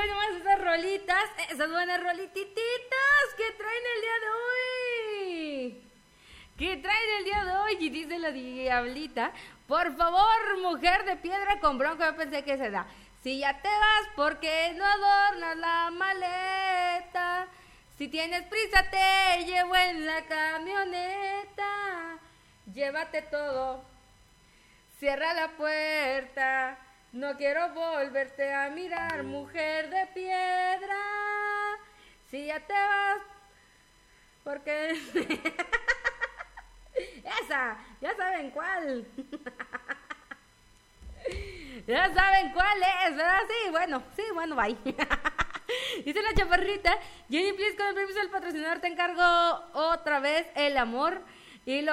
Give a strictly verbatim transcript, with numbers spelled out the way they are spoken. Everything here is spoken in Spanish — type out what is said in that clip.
hoy nomás esas rolitas, esas buenas rolititas que traen el día de hoy. Que traen el día de hoy y dice la diablita, por favor, mujer de piedra con bronco, yo pensé que se da. Si ya te vas, porque no adornas la maleta? Si tienes prisa, te llevo en la camioneta. Llévate todo, cierra la puerta. No quiero volverte a mirar, mujer de piedra. Si ya te vas, porque... Esa, ya saben cuál. Ya saben cuál es, ¿verdad? Sí, bueno, sí, bueno, bye. Dice la chaparrita, Jenny, please, con el permiso del patrocinador, te encargo otra vez el amor y lo